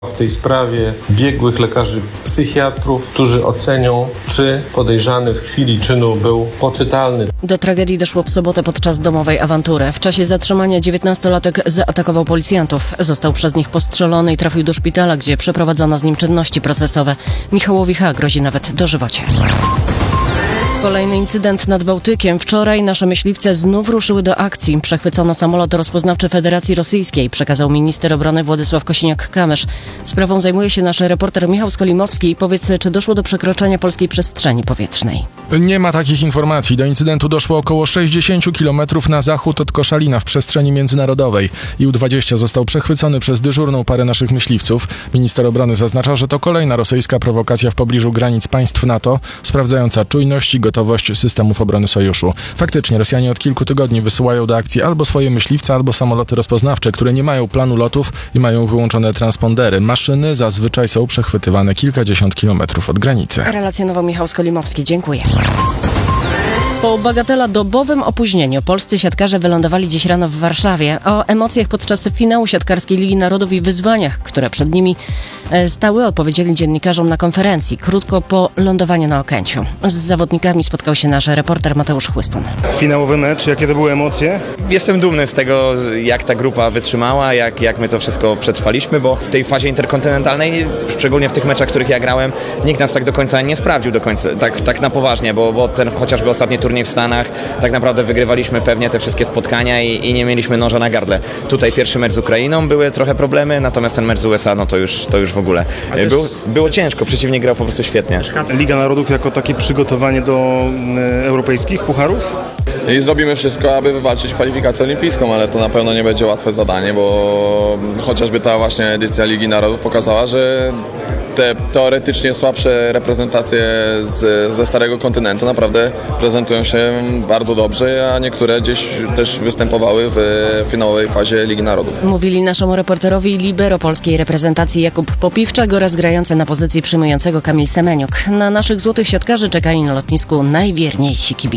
W tej sprawie biegłych lekarzy psychiatrów, którzy ocenią, czy podejrzany w chwili czynu był poczytalny. Do tragedii doszło w sobotę podczas domowej awantury. W czasie zatrzymania 19-latek zaatakował policjantów. Został przez nich postrzelony i trafił do szpitala, gdzie przeprowadzono z nim czynności procesowe. Michałowi H. grozi nawet dożywocie. Kolejny incydent nad Bałtykiem. Wczoraj nasze myśliwce znów ruszyły do akcji. Przechwycono samolot rozpoznawczy Federacji Rosyjskiej, przekazał minister obrony Władysław Kosiniak-Kamysz. Sprawą zajmuje się nasz reporter Michał Skolimowski. Powiedz, czy doszło do przekroczenia polskiej przestrzeni powietrznej? Nie ma takich informacji. Do incydentu doszło około 60 km na zachód od Koszalina w przestrzeni międzynarodowej. Ił-20 został przechwycony przez dyżurną parę naszych myśliwców. Minister obrony zaznacza, że to kolejna rosyjska prowokacja w pobliżu granic państw NATO, sprawdzająca czujność i gotowość systemów obrony sojuszu. Faktycznie Rosjanie od kilku tygodni wysyłają do akcji albo swoje myśliwce, albo samoloty rozpoznawcze, które nie mają planu lotów i mają wyłączone transpondery. Maszyny zazwyczaj są przechwytywane kilkadziesiąt kilometrów od granicy. Relacjonował Michał Skolimowski. Dziękuję. Po bagateladobowym opóźnieniu polscy siatkarze wylądowali dziś rano w Warszawie. O emocjach podczas finału siatkarskiej Ligi Narodów i wyzwaniach, które przed nimi stały, opowiedzieli dziennikarzom na konferencji krótko po lądowaniu na Okęciu. Z zawodnikami spotkał się nasz reporter Mateusz Chłystun. Finałowy mecz, jakie to były emocje? Jestem dumny z tego, jak ta grupa wytrzymała, jak my to wszystko przetrwaliśmy, bo w tej fazie interkontynentalnej, szczególnie w tych meczach, których ja grałem, nikt nas tak do końca nie sprawdził, tak na poważnie, bo ten chociażby ostatni turniej w Stanach, tak naprawdę wygrywaliśmy pewnie te wszystkie spotkania i nie mieliśmy noża na gardle. Tutaj pierwszy mecz z Ukrainą, były trochę problemy, natomiast ten mecz z USA, no to już w ogóle. Było ciężko, przeciwnik grał po prostu świetnie. Liga Narodów jako takie przygotowanie do europejskich pucharów? I zrobimy wszystko, aby wywalczyć kwalifikację olimpijską, ale to na pewno nie będzie łatwe zadanie, bo chociażby ta właśnie edycja Ligi Narodów pokazała, że te teoretycznie słabsze reprezentacje ze starego kontynentu naprawdę prezentują się bardzo dobrze, a niektóre gdzieś też występowały w finałowej fazie Ligi Narodów. Mówili naszemu reporterowi libero polskiej reprezentacji Jakub Popiwczak oraz grający na pozycji przyjmującego Kamil Semeniuk. Na naszych złotych siatkarzy czekali na lotnisku najwierniejsi kibice.